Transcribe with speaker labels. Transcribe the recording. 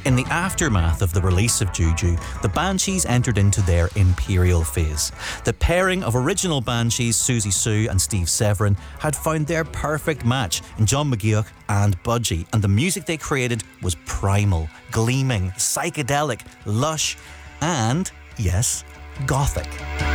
Speaker 1: In the aftermath of the release of Juju, the Banshees entered into their imperial phase. The pairing of original Banshees Susie Sue and Steve Severin had found their perfect match in John McGeoch and Budgie, and the music they created was primal, gleaming, psychedelic, lush, and, yes, gothic.